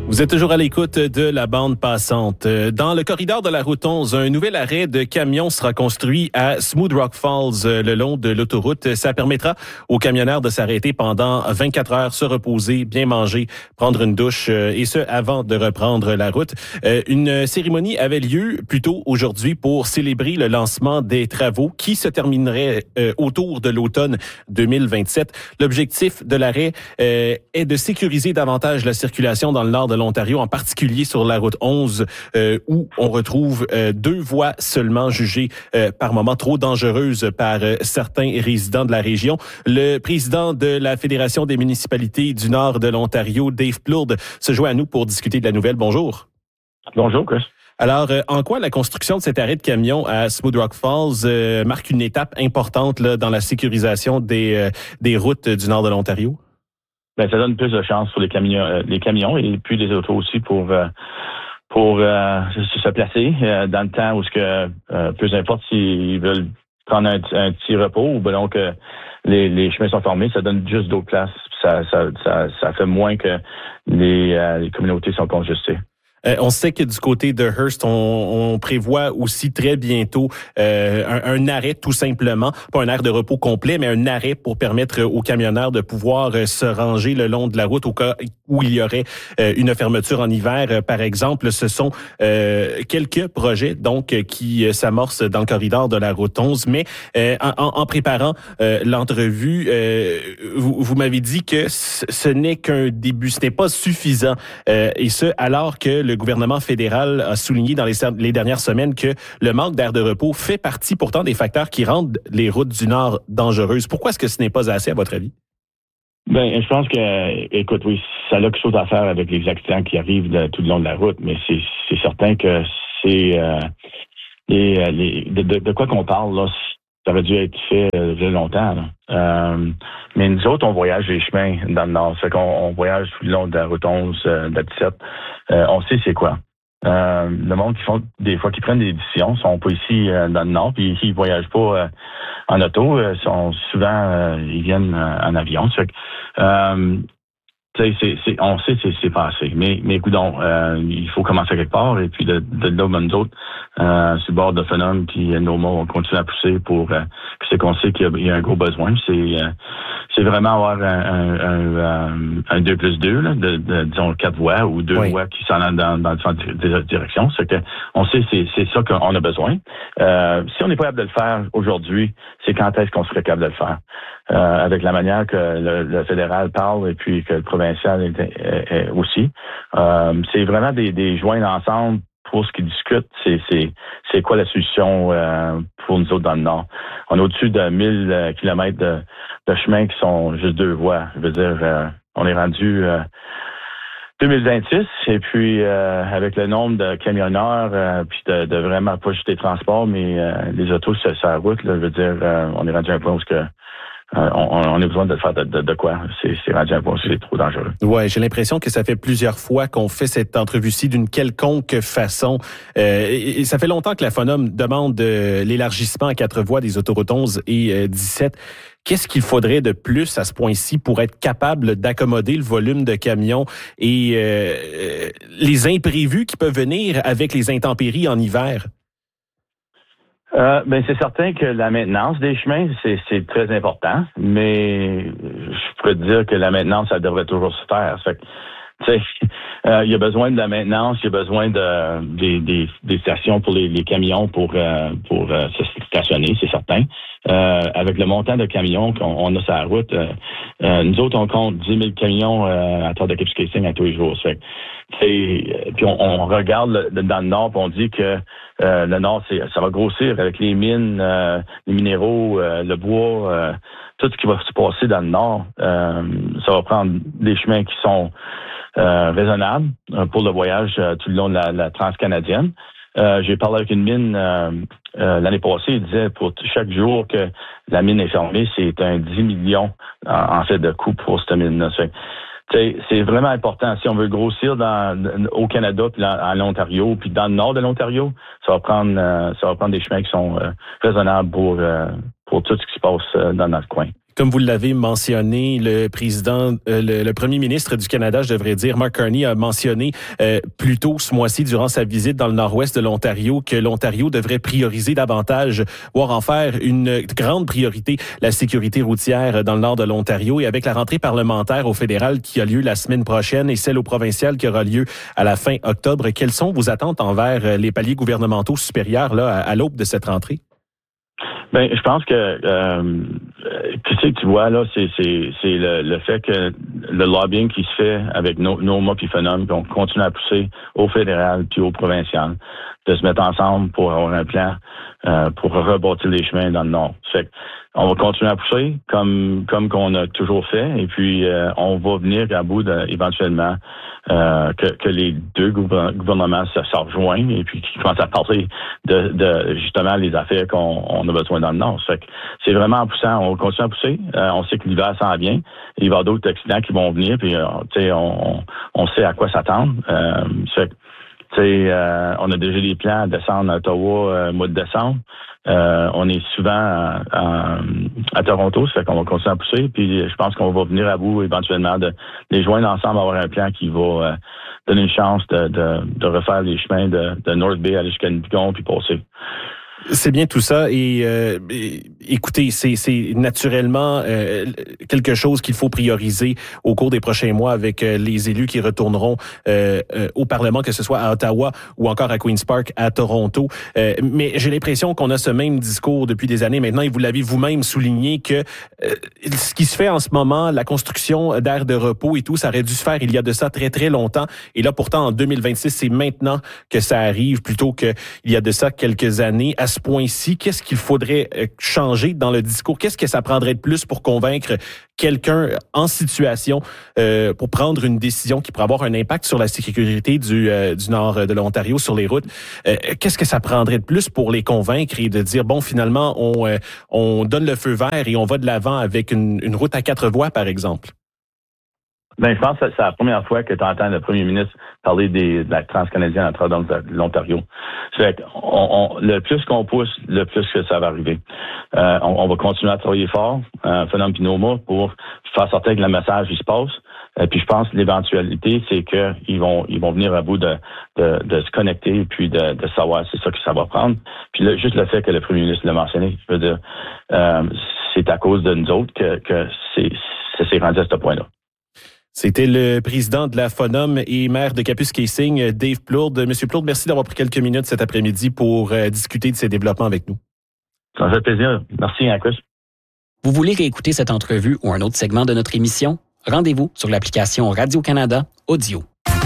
Vous êtes toujours à l'écoute de la bande passante. Dans le corridor de la route 11, un nouvel arrêt de camions sera construit à Smooth Rock Falls, le long de l'autoroute. Ça permettra aux camionneurs de s'arrêter pendant 24 heures, se reposer, bien manger, prendre une douche, et ce, avant de reprendre la route. Une cérémonie avait lieu plus tôt aujourd'hui pour célébrer le lancement des travaux qui se termineraient autour de l'automne 2027. L'objectif de l'arrêt est de sécuriser davantage la circulation dans le nord de l'Ontario, en particulier sur la route 11, où on retrouve 2 voies seulement jugées par moments trop dangereuses par certains résidents de la région. Le président de la Fédération des municipalités du nord de l'Ontario, Dave Plourde, se joint à nous pour discuter de la nouvelle. Bonjour. Bonjour, Chris. Alors, en quoi la construction de cet arrêt de camion à Smooth Rock Falls marque une étape importante là, dans la sécurisation des routes du nord de l'Ontario? Ben, ça donne plus de chance pour les camions et puis les autos aussi pour se placer dans le temps où peu importe s'ils veulent prendre un petit repos ou donc les chemins sont formés, ça donne juste d'autres places. Ça fait moins que les communautés sont congestées. On sait que du côté de Hearst, on prévoit aussi très bientôt un arrêt tout simplement, pas un arrêt de repos complet, mais un arrêt pour permettre aux camionneurs de pouvoir se ranger le long de la route au cas où il y aurait une fermeture en hiver. Par exemple, ce sont quelques projets donc qui s'amorcent dans le corridor de la route 11, mais en préparant l'entrevue, vous m'avez dit que ce n'est qu'un début, ce n'est pas suffisant, et ce alors que le gouvernement fédéral a souligné dans les dernières semaines que le manque d'air de repos fait partie pourtant des facteurs qui rendent les routes du Nord dangereuses. Pourquoi est-ce que ce n'est pas assez, à votre avis? Ben, je pense que, écoute, oui, ça a quelque chose à faire avec les accidents qui arrivent tout le long de la route, mais c'est certain que c'est de quoi qu'on parle, là, ça aurait dû être fait déjà longtemps, là. Mais nous autres, on voyage les chemins dans le Nord. C'est qu'on voyage tout le long de la route 11, de la 17. On sait c'est quoi. Le monde qui prennent des décisions sont pas ici dans le Nord, puis ils voyagent pas en auto. Ils viennent en avion. On sait que c'est pas assez. Mais écoutons, il faut commencer quelque part. Et puis de là, nous autres, sur le bord de Phenom puis Noma, on continue à pousser pour c'est qu'on sait qu'il y a un gros besoin. C'est vraiment avoir un 2+2, là, disons 4 voies ou 2 voies qui s'en allent dans des directions. C'est que on sait c'est ça qu'on a besoin. Si on n'est pas capable de le faire aujourd'hui, c'est quand est-ce qu'on serait capable de le faire? Avec la manière que le fédéral parle et puis que le provincial est aussi. C'est vraiment des joints ensemble pour ce qu'ils discutent. C'est quoi la solution pour nous autres dans le Nord? On a au-dessus de 1000 kilomètres de chemins qui sont juste 2 voies. Je veux dire, on est rendu 2026 et puis avec le nombre de camionneurs puis de vraiment pas juste les transports, mais les autos sur la route, là, je veux dire, on est rendu à un point où on a besoin de faire de quoi. C'est rendu un point où c'est trop dangereux. Ouais, j'ai l'impression que ça fait plusieurs fois qu'on fait cette entrevue-ci d'une quelconque façon. Et ça fait longtemps que la Phenom demande l'élargissement à 4 voies des autoroutes 11 et 17. Qu'est-ce qu'il faudrait de plus à ce point-ci pour être capable d'accommoder le volume de camions et les imprévus qui peuvent venir avec les intempéries en hiver? Ben c'est certain que la maintenance des chemins, c'est très important, mais je pourrais te dire que la maintenance, ça devrait toujours se faire. Fait que, tu sais, il y a besoin de la maintenance, il y a besoin des stations pour les camions pour se stationner, c'est certain. Avec le montant de camions qu'on a sur la route, nous autres, on compte 10 000 camions à Tour de Kipskeising à tous les jours. Fait, puis on regarde dans le Nord, puis on dit que le Nord, ça va grossir avec les mines, les minéraux, le bois, tout ce qui va se passer dans le Nord. Ça va prendre des chemins qui sont raisonnables pour le voyage tout le long de la transcanadienne. J'ai parlé avec une mine l'année passée, il disait pour chaque jour que la mine est fermée, c'est un 10 millions en fait de coûts pour cette mine-là. C'est vraiment important. Si on veut grossir au Canada, puis en Ontario, puis dans le nord de l'Ontario, ça va prendre des chemins qui sont raisonnables pour pour tout ce qui se passe dans notre coin. Comme vous l'avez mentionné, le premier ministre du Canada, je devrais dire, Mark Carney, a mentionné plus tôt ce mois-ci, durant sa visite dans le nord-ouest de l'Ontario, que l'Ontario devrait prioriser davantage, voire en faire une grande priorité, la sécurité routière dans le nord de l'Ontario. Et avec la rentrée parlementaire au fédéral qui a lieu la semaine prochaine et celle au provincial qui aura lieu à la fin octobre, quelles sont vos attentes envers les paliers gouvernementaux supérieurs là, à l'aube de cette rentrée? Ben, je pense que ce que tu vois là, c'est le fait que le lobbying qui se fait avec NOMA puis Phenom, qu'on continue à pousser au fédéral puis au provincial, de se mettre ensemble pour avoir un plan pour rebâtir les chemins dans le nord. Fait on va continuer à pousser comme qu'on a toujours fait, et puis on va venir à bout éventuellement que les deux gouvernements se rejoignent et puis qu'ils commencent à parler de justement les affaires qu'on a besoin dans le nord. Fait que c'est vraiment en poussant, on va continuer à pousser. On sait que l'hiver s'en vient. Il va y avoir d'autres accidents qui vont venir, puis on sait à quoi s'attendre. On a déjà des plans à descendre à Ottawa au mois de décembre. On est souvent à Toronto, ça fait qu'on va continuer à pousser. Puis je pense qu'on va venir à bout éventuellement de les joindre ensemble, avoir un plan qui va donner une chance de refaire les chemins de North Bay aller jusqu'à Nipigon puis passer. C'est bien tout ça et écoutez, c'est naturellement quelque chose qu'il faut prioriser au cours des prochains mois avec les élus qui retourneront au Parlement, que ce soit à Ottawa ou encore à Queen's Park à Toronto. Mais j'ai l'impression qu'on a ce même discours depuis des années maintenant et vous l'avez vous-même souligné que ce qui se fait en ce moment, la construction d'aires de repos et tout, ça aurait dû se faire il y a de ça très très longtemps. Et là pourtant en 2026, c'est maintenant que ça arrive plutôt qu'il y a de ça quelques années. À ce point-ci, qu'est-ce qu'il faudrait changer dans le discours? Qu'est-ce que ça prendrait de plus pour convaincre quelqu'un en situation pour prendre une décision qui pourrait avoir un impact sur la sécurité du nord de l'Ontario, sur les routes? Qu'est-ce que ça prendrait de plus pour les convaincre et de dire, bon, finalement, on donne le feu vert et on va de l'avant avec une route à 4 voies, par exemple? Ben, je pense que c'est la première fois que tu entends le premier ministre parler de la transcanadienne à travers l'Ontario. C'est le plus qu'on pousse, le plus que ça va arriver. On va continuer à travailler fort, Phenom puis NOMA, pour faire sortir que le message il se passe. Puis je pense que l'éventualité, c'est qu'ils vont venir à bout de se connecter puis de savoir c'est ça que ça va prendre. Puis juste le fait que le premier ministre l'a mentionné, je veux dire, c'est à cause de nous autres que ça s'est rendu à ce point-là. C'était le président de la Phenom et maire de Kapuskasing, Dave Plourde. Monsieur Plourde, merci d'avoir pris quelques minutes cet après-midi pour discuter de ces développements avec nous. Ça me fait plaisir. Merci, Chris. Vous voulez réécouter cette entrevue ou un autre segment de notre émission? Rendez-vous sur l'application Radio-Canada Audio.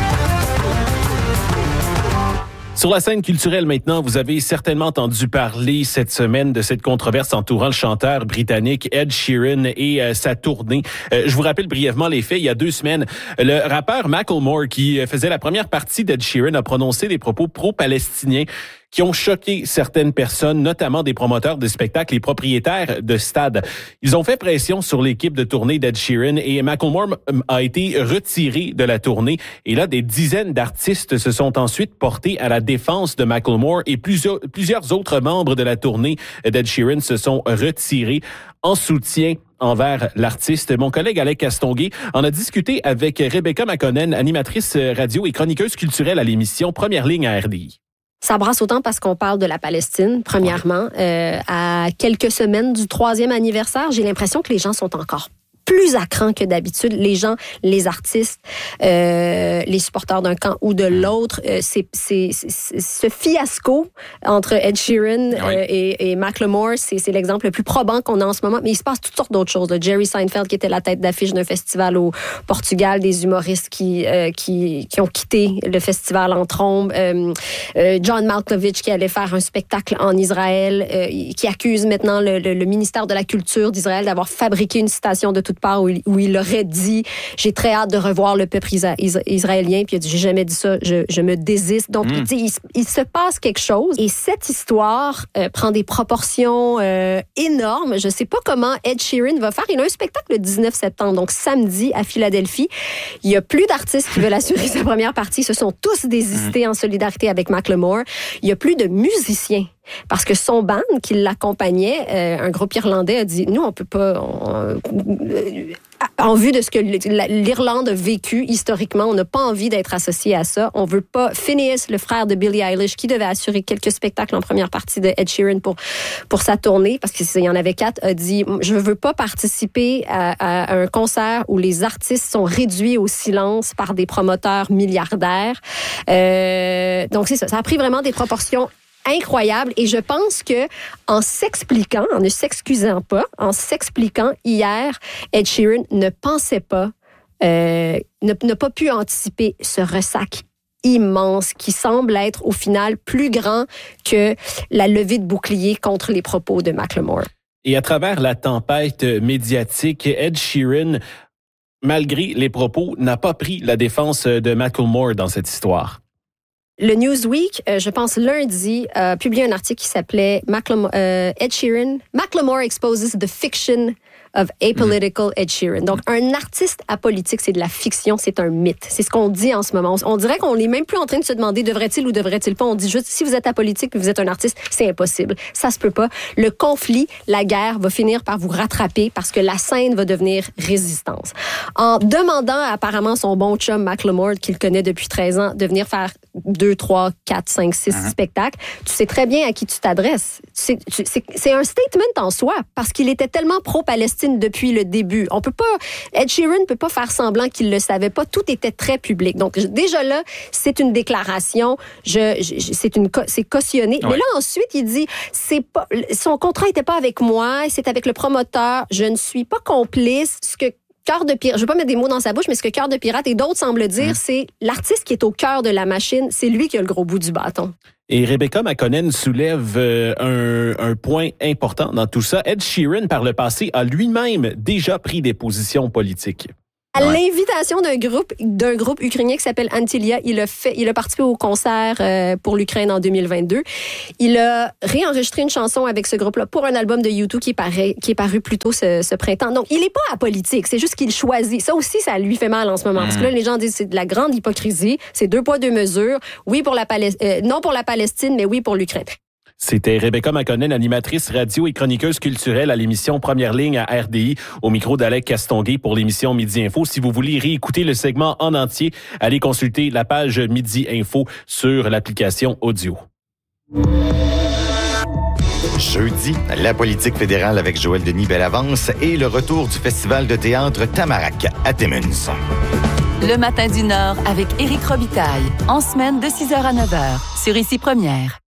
Sur la scène culturelle maintenant, vous avez certainement entendu parler cette semaine de cette controverse entourant le chanteur britannique Ed Sheeran et sa tournée. Je vous rappelle brièvement les faits. Il y a 2 semaines, le rappeur Macklemore, qui faisait la première partie d'Ed Sheeran, a prononcé des propos pro-palestiniens qui ont choqué certaines personnes, notamment des promoteurs de spectacles et propriétaires de stades. Ils ont fait pression sur l'équipe de tournée d'Ed Sheeran et Macklemore a été retiré de la tournée. Et là, des dizaines d'artistes se sont ensuite portés à la défense de Macklemore et plusieurs autres membres de la tournée d'Ed Sheeran se sont retirés en soutien envers l'artiste. Mon collègue Alec Castonguay en a discuté avec Rebecca McConnell, animatrice radio et chroniqueuse culturelle à l'émission Première Ligne à RDI. Ça brasse autant parce qu'on parle de la Palestine, premièrement. À quelques semaines du 3e anniversaire, j'ai l'impression que les gens sont encore plus à cran que d'habitude. Les gens, les artistes, les supporters d'un camp ou de l'autre, c'est ce fiasco entre Ed Sheeran et Macklemore, c'est l'exemple le plus probant qu'on a en ce moment. Mais il se passe toutes sortes d'autres choses. Jerry Seinfeld qui était la tête d'affiche d'un festival au Portugal, des humoristes qui ont quitté le festival en trombe, John Malkovich qui allait faire un spectacle en Israël, qui accuse maintenant le ministère de la Culture d'Israël d'avoir fabriqué une citation de toute part où il aurait dit « J'ai très hâte de revoir le peuple israélien », puis il a dit « J'ai jamais dit ça, je me désiste ». Donc, il se passe quelque chose et cette histoire prend des proportions énormes. Je sais pas comment Ed Sheeran va faire. Il a un spectacle le 19 septembre, donc samedi à Philadelphie. Il y a plus d'artistes qui veulent assurer sa première partie. Ce sont tous désistés en solidarité avec Macklemore. Il y a plus de musiciens parce que son band qui l'accompagnait, un groupe irlandais, a dit, nous, on peut pas... en vue de ce que l'Irlande a vécu historiquement, on n'a pas envie d'être associé à ça. On veut pas... Phineas, le frère de Billie Eilish, qui devait assurer quelques spectacles en première partie de Ed Sheeran pour sa tournée, parce qu'il y en avait 4, a dit, je veux pas participer à un concert où les artistes sont réduits au silence par des promoteurs milliardaires. Donc c'est ça. Ça a pris vraiment des proportions incroyable. Et je pense que en s'expliquant, en ne s'excusant pas, en s'expliquant hier, Ed Sheeran ne pensait pas, n'a pas pu anticiper ce ressac immense qui semble être au final plus grand que la levée de bouclier contre les propos de Macklemore. Et à travers la tempête médiatique, Ed Sheeran, malgré les propos, n'a pas pris la défense de Macklemore dans cette histoire. Le Newsweek, je pense lundi, a publié un article qui s'appelait Ed Sheeran, Macklemore exposes the fiction of apolitical Ed Sheeran. Donc, un artiste apolitique, c'est de la fiction, c'est un mythe. C'est ce qu'on dit en ce moment. On dirait qu'on n'est même plus en train de se demander devrait-il ou devrait-il pas. On dit juste, si vous êtes apolitique et vous êtes un artiste, c'est impossible. Ça se peut pas. Le conflit, la guerre va finir par vous rattraper parce que la scène va devenir résistance. En demandant apparemment son bon chum Macklemore, qu'il connaît depuis 13 ans, de venir faire 2, 3, 4, 5, 6 spectacles, tu sais très bien à qui tu t'adresses. C'est un statement en soi parce qu'il était tellement pro-Palestine depuis le début. On peut pas, Ed Sheeran peut pas faire semblant qu'il le savait pas. Tout était très public. Donc, déjà là, c'est une déclaration. C'est cautionné. Ouais. Mais là, ensuite, il dit, son contrat était pas avec moi, c'est avec le promoteur. Je ne suis pas complice. Ce que Cœur de Pirate, je ne vais pas mettre des mots dans sa bouche, mais ce que Cœur de Pirate et d'autres semblent dire, c'est l'artiste qui est au cœur de la machine, c'est lui qui a le gros bout du bâton. Et Rebecca McConnell soulève un point important dans tout ça. Ed Sheeran, par le passé, a lui-même déjà pris des positions politiques. À l'invitation d'un groupe ukrainien qui s'appelle Antilia, il a participé au concert pour l'Ukraine en 2022. Il a réenregistré une chanson avec ce groupe-là pour un album de U2 qui est paru plus tôt ce printemps. Donc, il n'est pas apolitique, c'est juste qu'il choisit. Ça aussi, ça lui fait mal en ce moment. Parce que là, les gens disent que c'est de la grande hypocrisie, c'est 2 poids 2 mesures. Oui pour non pour la Palestine, mais oui pour l'Ukraine. C'était Rebecca McConnell, animatrice radio et chroniqueuse culturelle à l'émission Première Ligne à RDI, au micro d'Alec Castonguay pour l'émission Midi Info. Si vous voulez réécouter le segment en entier, allez consulter la page Midi Info sur l'application audio. Jeudi, la politique fédérale avec Joël Denis Bellavance et le retour du festival de théâtre Tamarack à Timmins. Le matin du Nord avec Éric Robitaille, en semaine de 6h à 9h, sur Ici Première.